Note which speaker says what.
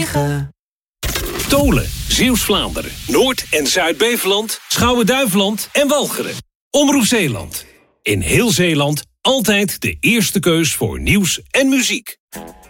Speaker 1: liggen.
Speaker 2: Tolen, Zeeuws-Vlaanderen, Noord- en Zuid-Beveland, Schouwen-Duiveland en Walcheren. Omroep Zeeland. In heel Zeeland altijd de eerste keus voor nieuws en muziek.